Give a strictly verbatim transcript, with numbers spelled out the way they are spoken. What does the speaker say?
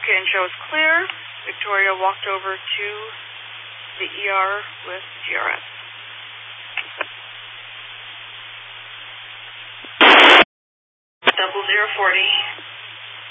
and shows clear. Victoria walked over to the E R with G R S. Double zero forty.